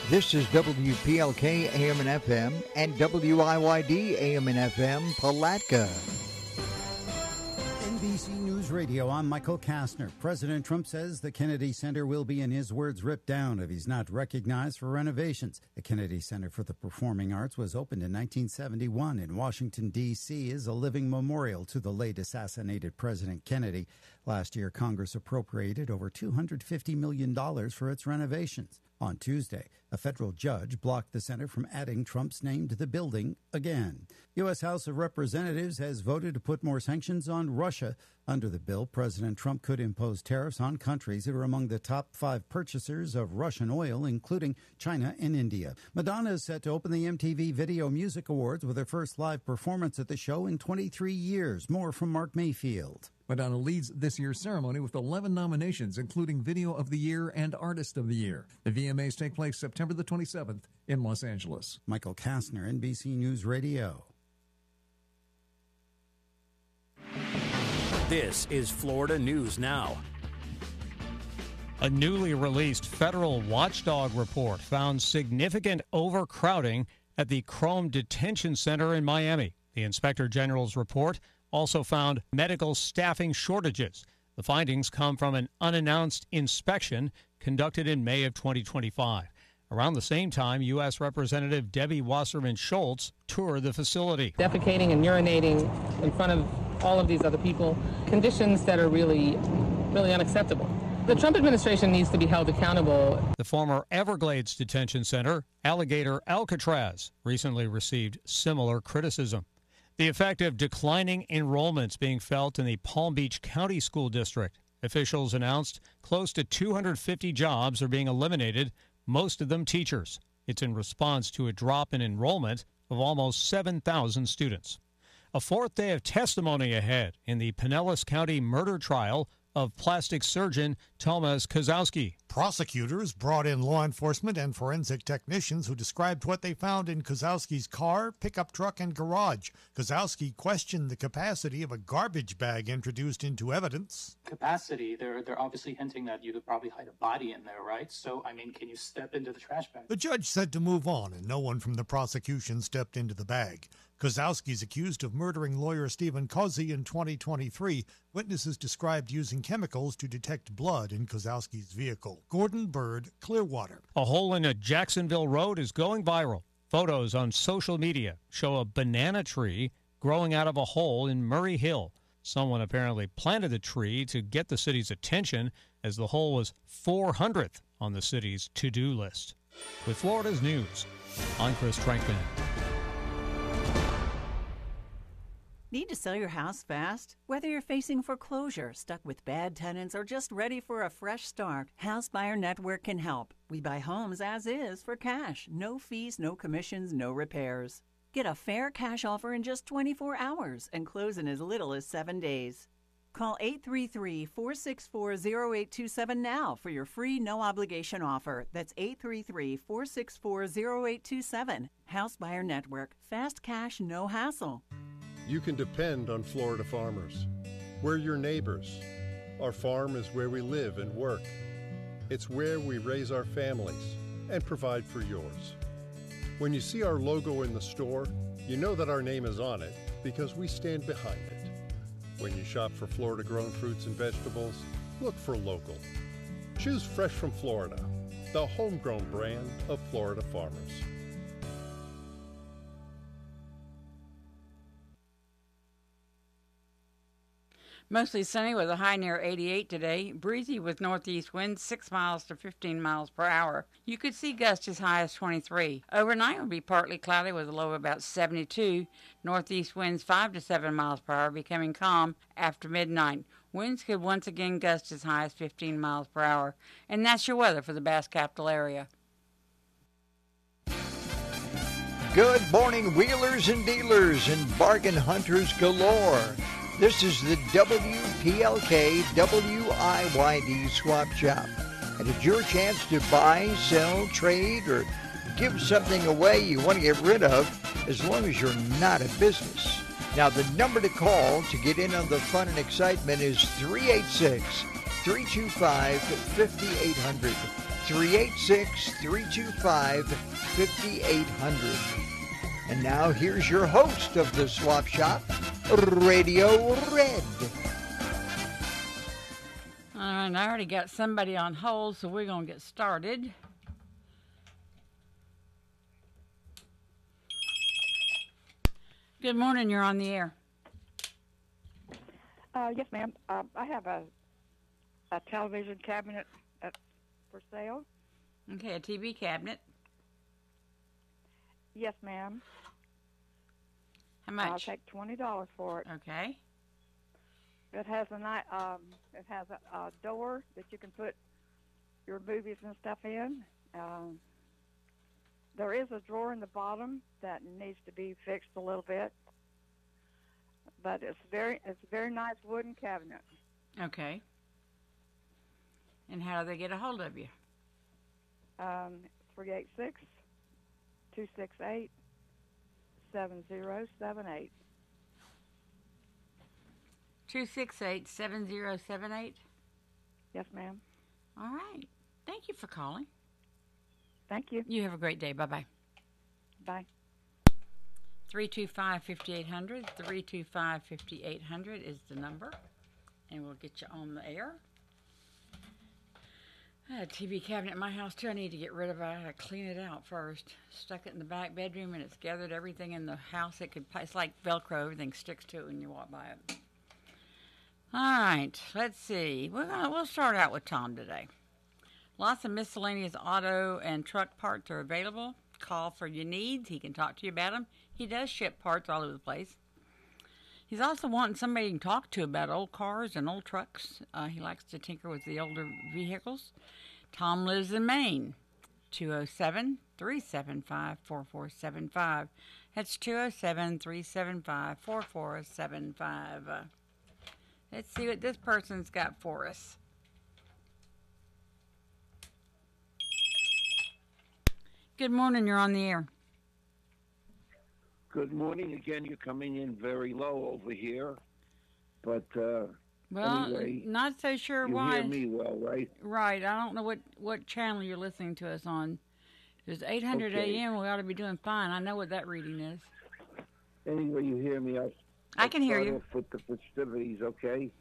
This is WPLK AM and FM and WIYD AM and FM Palatka. NBC News Radio, I'm Michael Kastner. President Trump says the Kennedy Center will be, in his words, ripped down if he's not recognized for renovations. The Kennedy Center for the Performing Arts was opened in 1971 in Washington, D.C. as a living memorial to the late assassinated President Kennedy. Last year, Congress appropriated over $250 million for its renovations. On Tuesday, a federal judge blocked the center from adding Trump's name to the building again. U.S. House of Representatives has voted to put more sanctions on Russia. Under the bill, President Trump could impose tariffs on countries that are among the top 5 purchasers of Russian oil, including China and India. Madonna is set to open the MTV Video Music Awards with her first live performance at the show in 23 years. More from Mark Mayfield. Madonna leads this year's ceremony with 11 nominations, including Video of the Year and Artist of the Year. The VMAs take place September the 27th in Los Angeles. Michael Kastner, NBC News Radio. This is Florida News Now. A newly released federal watchdog report found significant overcrowding at the Chrome Detention Center in Miami. The Inspector General's report also found medical staffing shortages. The findings come from an unannounced inspection conducted in May of 2025. Around the same time, U.S. Representative Debbie Wasserman Schultz toured the facility. Defecating and urinating in front of all of these other people, conditions that are really unacceptable. The Trump administration needs to be held accountable. The former Everglades Detention Center, Alligator Alcatraz, recently received similar criticism. The effect of declining enrollments being felt in the Palm Beach County School District. Officials announced close to 250 jobs are being eliminated, most of them teachers. It's in response to a drop in enrollment of almost 7,000 students. A fourth day of testimony ahead in the Pinellas County murder trial of plastic surgeon Tomasz Kozłowski. Prosecutors brought in law enforcement and forensic technicians who described what they found in Kozłowski's car, pickup truck, and garage. Kozłowski questioned the capacity of a garbage bag introduced into evidence. Capacity, they're obviously hinting that you could probably hide a body in there, right? So, can you step into the trash bag? The judge said to move on, and no one from the prosecution stepped into the bag. Kozłowski's accused of murdering lawyer Stephen Kozzie in 2023. Witnesses described using chemicals to detect blood in Kozłowski's vehicle. Gordon Bird, Clearwater. A hole in a Jacksonville road is going viral. Photos on social media show a banana tree growing out of a hole in Murray Hill. Someone apparently planted the tree to get the city's attention, as the hole was 400th on the city's to-do list. With Florida's news, I'm Chris Trankman. Need to sell your house fast? Whether you're facing foreclosure, stuck with bad tenants, or just ready for a fresh start, House Buyer Network can help. We buy homes as is for cash. No fees, no commissions, no repairs. Get a fair cash offer in just 24 hours and close in as little as 7 days. Call 833-464-0827 now for your free no-obligation offer. That's 833-464-0827. House Buyer Network. Fast cash, no hassle. You can depend on Florida farmers. We're your neighbors. Our farm is where we live and work. It's where we raise our families and provide for yours. When you see our logo in the store, you know that our name is on it because we stand behind it. When you shop for Florida-grown fruits and vegetables, look for local. Choose Fresh from Florida, the homegrown brand of Florida farmers. Mostly sunny with a high near 88 today. Breezy with northeast winds 6 miles to 15 miles per hour. You could see gusts as high as 23. Overnight will be partly cloudy with a low of about 72. Northeast winds 5 to 7 miles per hour, becoming calm after midnight. Winds could once again gust as high as 15 miles per hour. And that's your weather for the Bass Capital area. Good morning, wheelers and dealers and bargain hunters galore. This is the WPLK WIYD Swap Shop. And it's your chance to buy, sell, trade, or give something away you want to get rid of, as long as you're not a business. Now, the number to call to get in on the fun and excitement is 386-325-5800. 386-325-5800. And now here's your host of the Swap Shop, Radio Red. All right, I already got somebody on hold, so we're going to get started. Good morning, you're on the air. Yes, ma'am. I have a television cabinet for sale. Okay, a TV cabinet. Yes, ma'am. How much? I'll take $20 for it. Okay. It has a door that you can put your movies and stuff in. There is a drawer in the bottom that needs to be fixed a little bit, but it's a very nice wooden cabinet. Okay. And how do they get a hold of you? 386-268-7078. 268-7078? Yes, ma'am. All right. Thank you for calling. Thank you. You have a great day. Bye-bye. Bye. 325-5800. 325-5800 is the number, and we'll get you on the air. I had a TV cabinet in my house, too. I need to get rid of it. I had to clean it out first. Stuck it in the back bedroom, and it's gathered everything in the house. It's like Velcro. Everything sticks to it when you walk by it. All right. Let's see. We'll start out with Tom today. Lots of miscellaneous auto and truck parts are available. Call for your needs. He can talk to you about them. He does ship parts all over the place. He's also wanting somebody he can talk to about old cars and old trucks. He likes to tinker with the older vehicles. Tom lives in Maine. 207-375-4475. That's 207-375-4475. Let's see what this person's got for us. Good morning, you're on the air. Good morning. Again, you're coming in very low over here. But, well, anyway, not so sure why. You hear me well, right? Right. I don't know what channel you're listening to us on. There's 800 AM. We ought to be doing fine. I know what that reading is. Anyway, you hear me. I can hear you. I'll start off with the festivities, okay?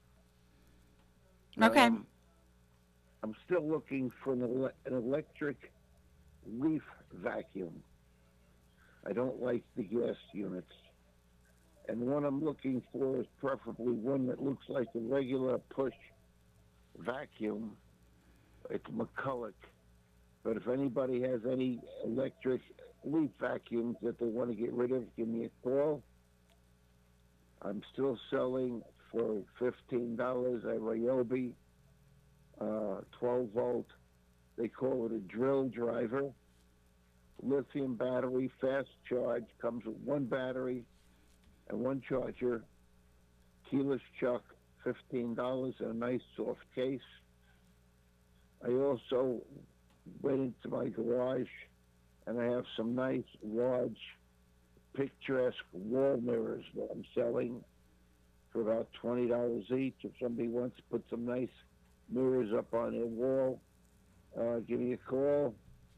Okay. I'm still looking for an electric leaf vacuum. I don't like the gas units. And the one I'm looking for is preferably one that looks like a regular push vacuum. It's McCulloch. But if anybody has any electric leaf vacuums that they want to get rid of, give me a call. I'm still selling for $15 a Ryobi 12-volt. They call it a drill driver. Lithium battery, fast charge, comes with one battery and one charger. Keyless chuck, $15, and a nice soft case. I also went into my garage and I have some nice large picturesque wall mirrors that I'm selling for about $20 each. If somebody wants to put some nice mirrors up on their wall, give me a call.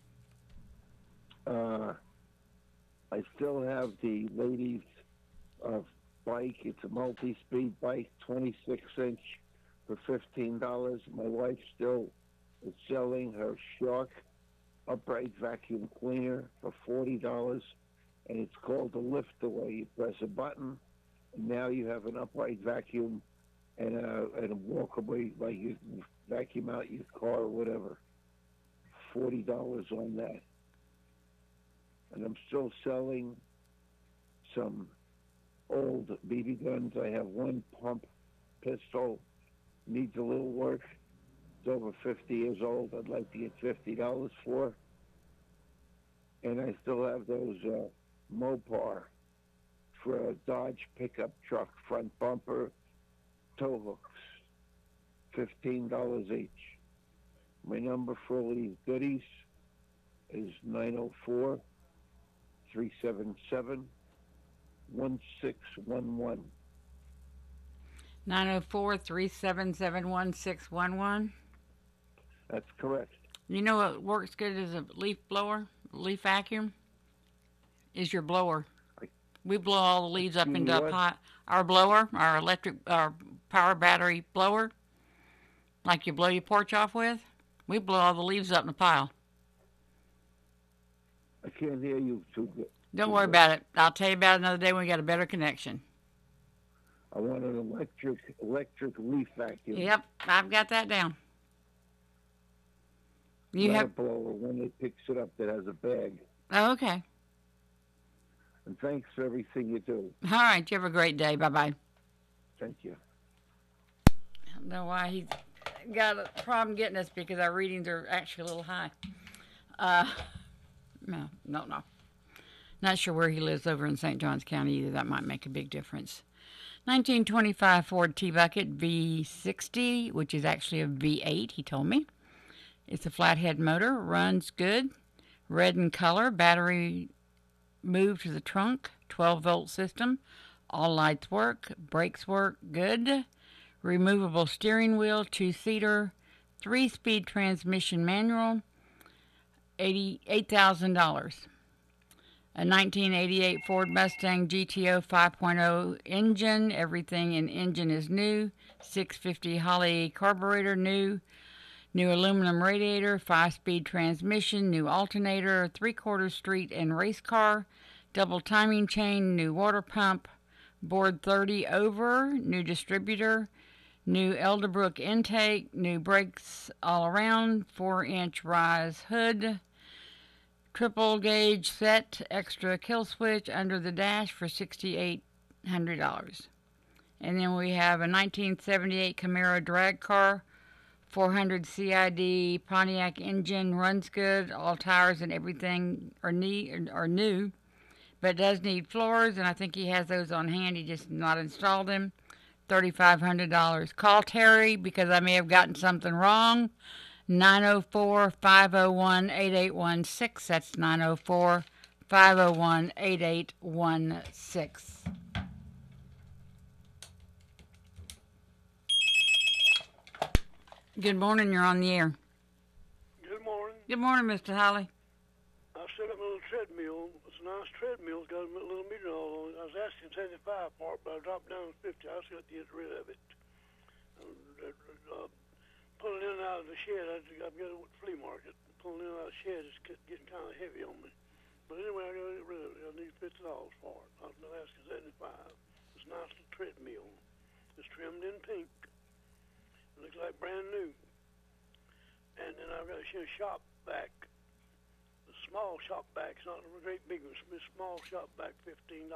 I still have the ladies' bike. It's a multi-speed bike, 26-inch for $15. My wife still is selling her Shark upright vacuum cleaner for $40, and it's called the Lift-Away. You press a button, and now you have an upright vacuum and a walk-away, like you vacuum out your car or whatever. $40 on that. And I'm still selling some old BB guns. I have one pump pistol, needs a little work. It's over 50 years old. I'd like to get $50 for. And I still have those Mopar for a Dodge pickup truck, front bumper, tow hooks, $15 each. My number for all these goodies is 904-377-1611. 904-377-1611. That's correct. You know what works good as a leaf blower, leaf vacuum? Is your blower. We blow all the leaves up into a pot. Our blower, our power battery blower, like you blow your porch off with, we blow all the leaves up in a pile. I can't hear you too good. Don't worry about it. I'll tell you about it another day when we got a better connection. I want an electric leaf vacuum. Yep, I've got that down. You Not have a blower, one that picks it up that has a bag. Oh, okay. And thanks for everything you do. All right, you have a great day. Bye-bye. Thank you. I don't know why he's got a problem getting us because our readings are actually a little high. No. Not sure where he lives over in St. Johns County either. That might make a big difference. 1925 Ford T-Bucket V60, which is actually a V8, he told me. It's a flathead motor, runs good, red in color, battery moved to the trunk, 12-volt system, all lights work, brakes work good, removable steering wheel, 2-seater, 3-speed transmission manual, $88,000. A 1988 Ford Mustang GTO 5.0 engine, everything in engine is new, 650 Holley carburetor new aluminum radiator, 5-speed transmission, new alternator, 3/4 street and race car, double timing chain, new water pump, board 30 over, new distributor, new Elderbrook intake, new brakes all around, 4-inch rise hood, triple gauge set, extra kill switch under the dash for $6,800. And then we have a 1978 Camaro drag car, 400 CID Pontiac engine, runs good, all tires and everything are new, but does need floors, and I think he has those on hand. He just not installed them. $3,500. Call Terry because I may have gotten something wrong. 904-501-8816. That's 904-501-8816. Good morning, you're on the air. Good morning. Good morning, Mr. Holly. I set up a little treadmill. It's a nice treadmill. It's got a little meter all on it. I was asking 75 for it, but I dropped down to 50. I still got to get rid of it. Pulling in and out of the shed, I've got it with the flea market. Pulling in and out of the shed is getting kind of heavy on me. But anyway, I got to get rid of it. I need $50 for it. I was asking 75. It's a nice little treadmill. It's trimmed in pink. It looks like brand new. And then I've got a shop vac. The small shop vac. It's not a great big one. It's a small shop vac, $15.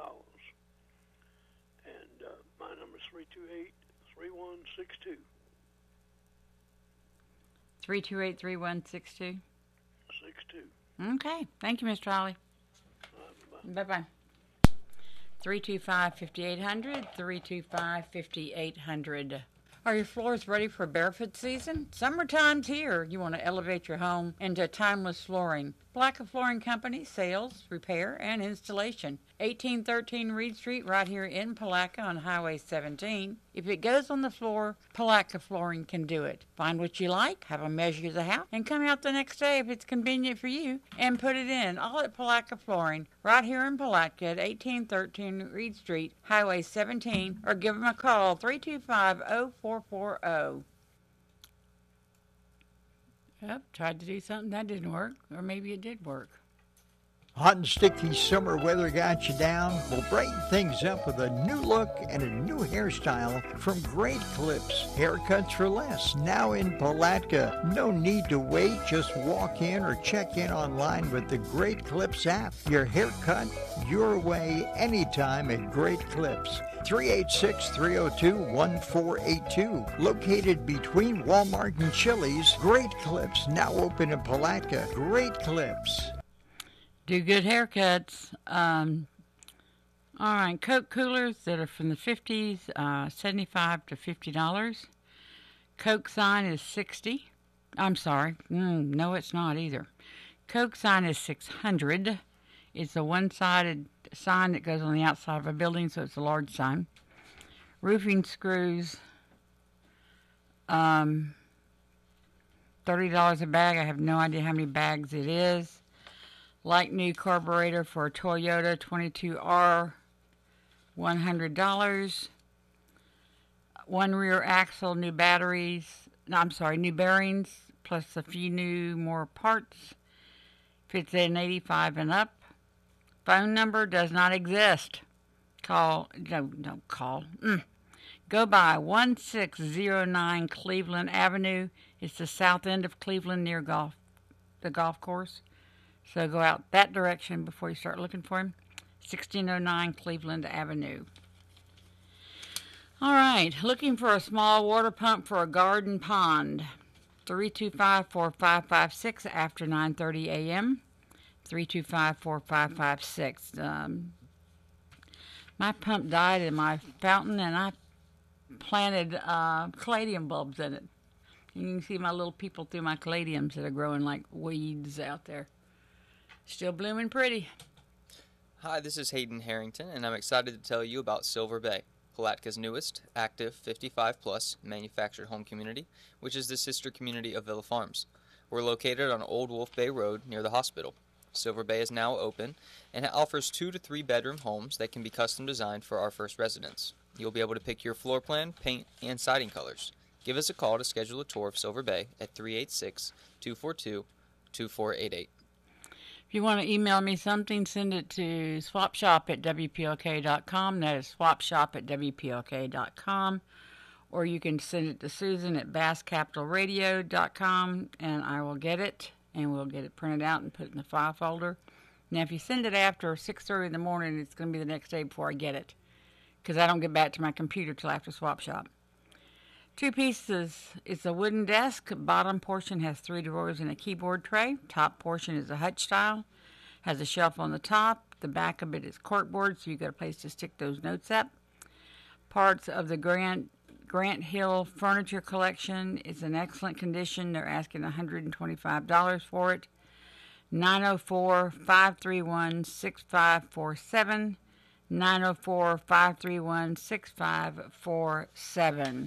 And my number is 328-3162. 328-3162. 62. Okay. Thank you, Mr. Holly. Bye-bye. 325-5800, 325-5800. Are your floors ready for barefoot season? Summertime's here. You want to elevate your home into timeless flooring. Palatka Flooring Company, sales, repair, and installation. 1813 Reed Street, right here in Palatka on Highway 17. If it goes on the floor, Palatka Flooring can do it. Find what you like, have them measure the house, and come out the next day if it's convenient for you, and put it in. All at Palatka Flooring, right here in Palatka at 1813 Reed Street, Highway 17, or give them a call, 325-0440. Yep, tried to do something that didn't work, or maybe it did work. Hot and sticky summer weather got you down? We'll brighten things up with a new look and a new hairstyle from Great Clips. Haircuts for less, now in Palatka. No need to wait, just walk in or check in online with the Great Clips app. Your haircut, your way, anytime at Great Clips. 386-302-1482. Located between Walmart and Chili's, Great Clips, now open in Palatka. Great Clips. Do good haircuts. All right, Coke coolers that are from the 50s, $75 to $50. Coke sign is $60. I'm sorry. No, it's not either. Coke sign is $600. It's a one-sided sign that goes on the outside of a building, so it's a large sign. Roofing screws, $30 a bag. I have no idea how many bags it is. Like new carburetor for a Toyota 22R, $100. One rear axle, new batteries. No, I'm sorry, new bearings, plus a few more parts. Fits in 85 and up. Phone number does not exist. Go by 1609 Cleveland Avenue. It's the south end of Cleveland near the golf course. So go out that direction before you start looking for him. 1609 Cleveland Avenue. All right, looking for a small water pump for a garden pond. 325-4556 after 9:30 a.m. 325-4556. My pump died in my fountain, and I planted caladium bulbs in it. And you can see my little people through my caladiums that are growing like weeds out there. Still blooming pretty. Hi, this is Hayden Harrington, and I'm excited to tell you about Silver Bay, Palatka's newest, active, 55-plus manufactured home community, which is the sister community of Villa Farms. We're located on Old Wolf Bay Road near the hospital. Silver Bay is now open, and it offers 2 to 3 bedroom homes that can be custom designed for our first residents. You'll be able to pick your floor plan, paint, and siding colors. Give us a call to schedule a tour of Silver Bay at 386-242-2488. If you want to email me something, send it to swapshop@wplk.com. That is swapshop@wplk.com. Or you can send it to Susan at basscapitalradio.com, and I will get it, and we'll get it printed out and put it in the file folder. Now, if you send it after 6:30 in the morning, it's going to be the next day before I get it, because I don't get back to my computer till after Swap Shop. 2 pieces. It's a wooden desk. Bottom portion has 3 drawers and a keyboard tray. Top portion is a hutch style. Has a shelf on the top. The back of it is corkboard, so you've got a place to stick those notes up. Parts of the Grant Hill furniture collection is in excellent condition. They're asking $125 for it. 904-531-6547. 904-531-6547.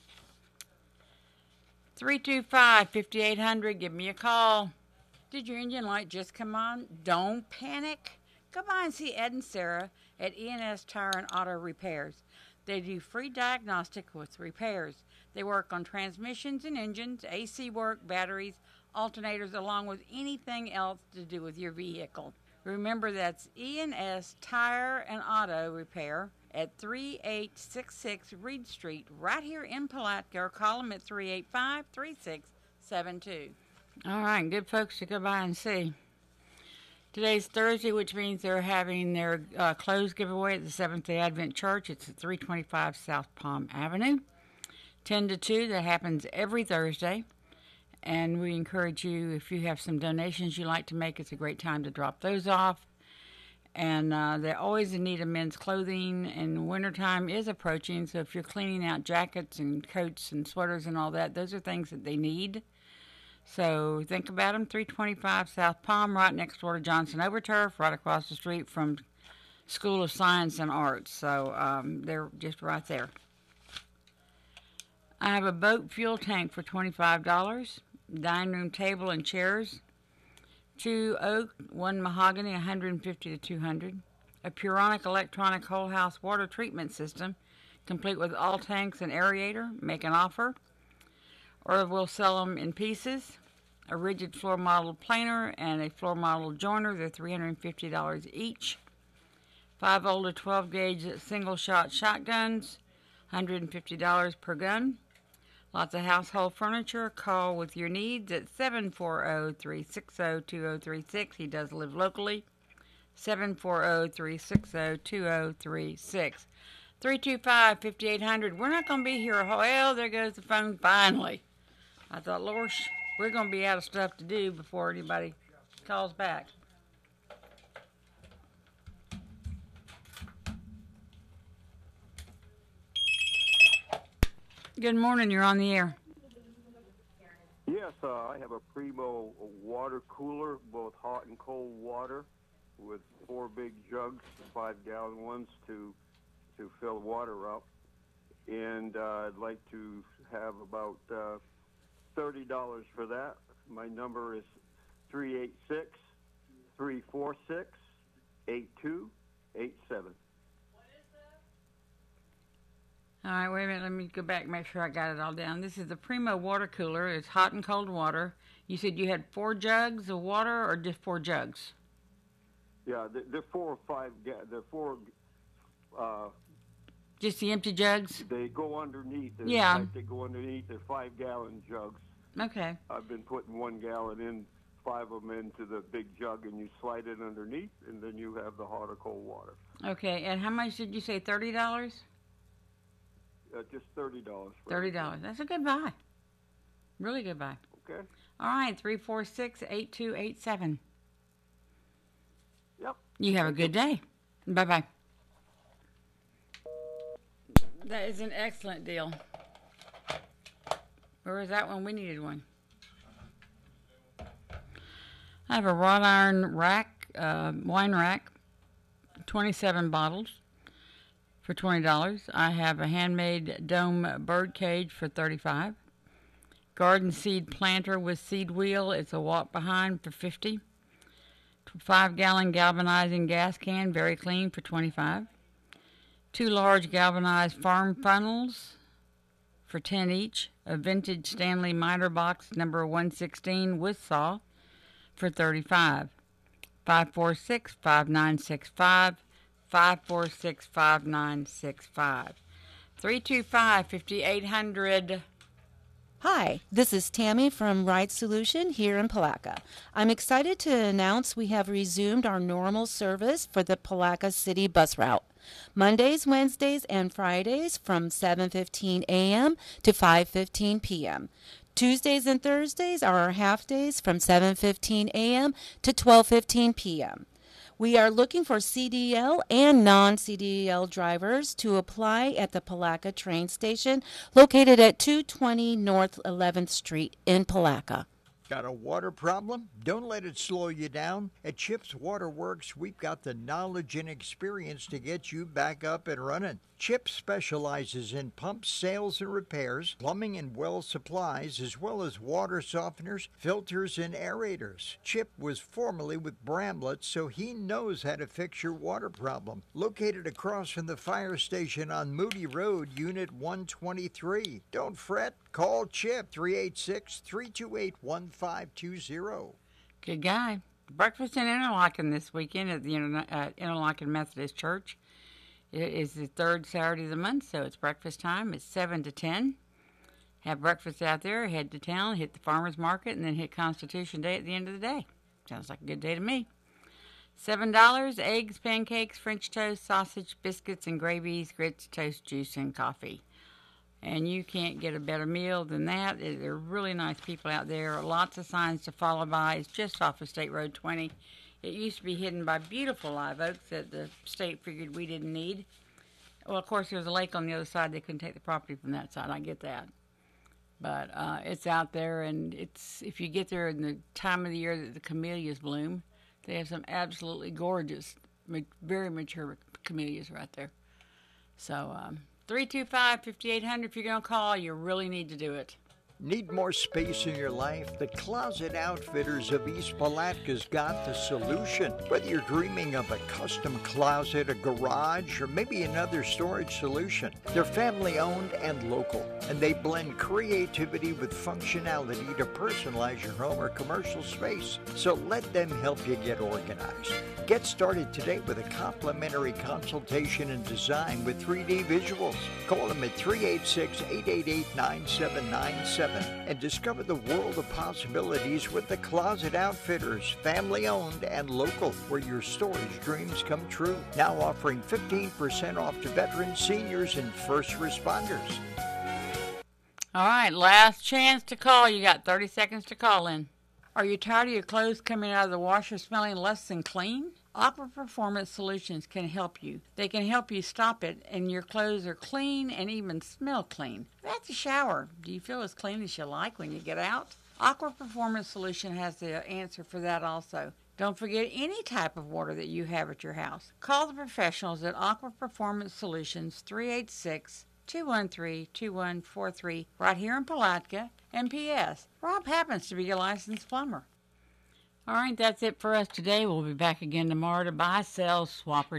325-5800. Give me a call. Did your engine light just come on? Don't panic. Go by and see Ed and Sarah at E&S Tire and Auto Repairs. They do free diagnostic with repairs. They work on transmissions and engines, AC work, batteries, alternators, along with anything else to do with your vehicle. Remember, that's E&S Tire and Auto Repair at 3866 Reed Street, right here in Palatka, or call them at 385-3672. All right, good folks to go by and see. Today's Thursday, which means they're having their clothes giveaway at the Seventh-day Advent Church. It's at 325 South Palm Avenue, 10 to 2. That happens every Thursday. And we encourage you, if you have some donations you'd like to make, it's a great time to drop those off. And they're always in need of men's clothing, and wintertime is approaching. So if you're cleaning out jackets and coats and sweaters and all that, those are things that they need. So think about them. 325 South Palm, right next door to Johnson Overturf, right across the street from School of Science and Arts. So they're just right there. I have a boat fuel tank for $25. Dining room table and chairs. 2 oak, 1 mahogany, $150 to $200. A Puronic electronic whole house water treatment system, complete with all tanks and aerator. Make an offer, or we'll sell them in pieces. A rigid floor model planer and a floor model joiner. They're $350 each. 5-volt to 12 gauge single shot shotguns, $150 per gun. Lots of household furniture. Call with your needs at 740-360-2036. He does live locally. 740-360-2036. 325-5800. We're not going to be here. Well, there goes the phone finally. I thought, Lord, we're going to be out of stuff to do before anybody calls back. Good morning. You're on the air. Yes, I have a Primo water cooler, both hot and cold water, with 4 big jugs, 5-gallon ones to fill water up. And I'd like to have about $30 for that. My number is 386-346-8287. All right, wait a minute. Let me go back and make sure I got it all down. This is the Primo water cooler. It's hot and cold water. You said you had 4 jugs of water or just 4 jugs? Yeah, they're 4 or 5. They're 4. Just the empty jugs? They go underneath. Yeah. Like they go underneath. They're 5-gallon jugs. Okay. I've been putting 1 gallon in, 5 of them into the big jug, and you slide it underneath, and then you have the hot or cold water. Okay, and how much did you say, $30? Just $30. $30. That's a good buy. Really good buy. Okay. All right, 346-8287. Yep. You have a good day. Bye-bye. That is an excellent deal. Where was that one? We needed one. I have a wrought iron rack, wine rack, 27 bottles for $20. I have a handmade dome bird cage for $35. Garden seed planter with seed wheel. It's a walk behind for $50. 5-gallon galvanizing gas can, very clean, for $25. 2 large galvanized farm funnels for $10 each. A vintage Stanley miter box number 116 with saw for $35. 546-5965. 546-5965. 325-5800. Hi, this is Tammy from Ride Solution here in Palaca. I'm excited to announce we have resumed our normal service for the Palaca City bus route. Mondays, Wednesdays, and Fridays from 7:15 a.m. to 5:15 p.m. Tuesdays and Thursdays are our half days from 7:15 a.m. to 12:15 p.m. We are looking for CDL and non-CDL drivers to apply at the Palaca train station located at 220 North 11th Street in Palaca. Got a water problem? Don't let it slow you down. At Chip's Waterworks, we've got the knowledge and experience to get you back up and running. Chip specializes in pump sales and repairs, plumbing and well supplies, as well as water softeners, filters, and aerators. Chip was formerly with Bramlett, so he knows how to fix your water problem. Located across from the fire station on Moody Road, Unit 123. Don't fret. Call Chip 386-328-1520. Good guy. Breakfast in Interlaken this weekend at the Interlaken Methodist Church. It is the 3rd Saturday of the month, so it's breakfast time. It's 7 to 10. Have breakfast out there, head to town, hit the farmer's market, and then hit Constitution Day at the end of the day. Sounds like a good day to me. $7, eggs, pancakes, French toast, sausage, biscuits, and gravies, grits, toast, juice, and coffee. And you can't get a better meal than that. They're really nice people out there. Lots of signs to follow by. It's just off of State Road 20. It used to be hidden by beautiful live oaks that the state figured we didn't need. Well, of course, there's a lake on the other side. They couldn't take the property from that side. I get that. But it's out there, and it's if you get there in the time of the year that the camellias bloom, they have some absolutely gorgeous, very mature camellias right there. So 325-5800. If you're going to call, you really need to do it. Need more space in your life? The Closet Outfitters of East Palaca's got the solution. Whether you're dreaming of a custom closet, a garage, or maybe another storage solution, they're family-owned and local, and they blend creativity with functionality to personalize your home or commercial space. So let them help you get organized. Get started today with a complimentary consultation and design with 3D visuals. Call them at 386-888-9797. And discover the world of possibilities with the Closet Outfitters, family-owned and local, where your storage dreams come true. Now offering 15% off to veterans, seniors, and first responders. All right, last chance to call. You got 30 seconds to call in. Are you tired of your clothes coming out of the washer smelling less than clean? Aqua Performance Solutions can help you. They can help you stop it, and your clothes are clean and even smell clean. That's a shower. Do you feel as clean as you like when you get out? Aqua Performance Solution has the answer for that also. Don't forget any type of water that you have at your house. Call the professionals at Aqua Performance Solutions, 386 213-2143 right here in Palatka. And P.S. Rob happens to be a licensed plumber. All right, that's it for us today. We'll be back again tomorrow to buy, sell, swap, or